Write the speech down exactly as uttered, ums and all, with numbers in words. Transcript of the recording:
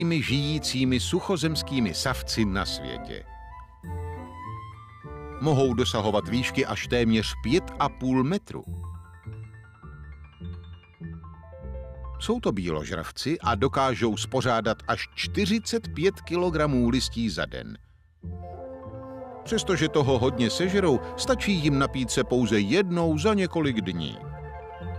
žijícími suchozemskými savci na světě. Mohou dosahovat výšky až téměř pět a půl metru. Jsou to býložravci a dokážou spořádat až čtyřicet pět kilogramů listí za den. Přestože toho hodně sežerou, stačí jim napít se pouze jednou za několik dní.